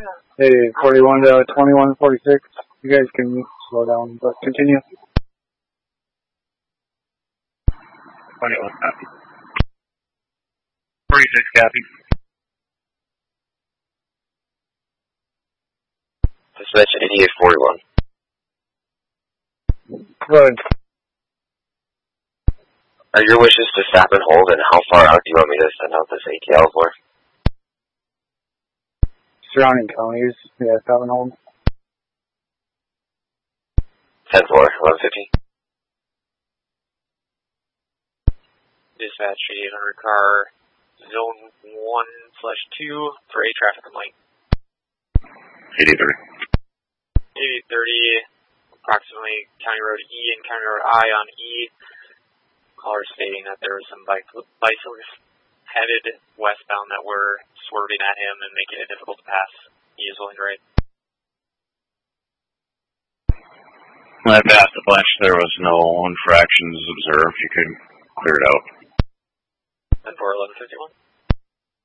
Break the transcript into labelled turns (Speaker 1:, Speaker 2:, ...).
Speaker 1: Hey, 41 to 2146. You guys can slow down, but continue.
Speaker 2: 21 copy. 46 copy.
Speaker 3: Dispatch 8841.
Speaker 1: Good.
Speaker 3: Are your wishes to stop and hold, and how far out do you want me to send out this ATL for?
Speaker 1: Surrounding counties, yeah, stop and hold.
Speaker 3: 10-4, 1150.
Speaker 4: Dispatch 800 car, zone 1/2 for a traffic complaint.
Speaker 2: 8030.
Speaker 4: 8030, approximately County Road E and County Road I on E. Caller stating that there was some bicyclists headed westbound that were swerving at him and making it difficult to pass. He is willing to ride.
Speaker 2: When I passed the bunch, there was no infractions observed. You could clear it out.
Speaker 4: 10-4, 1151.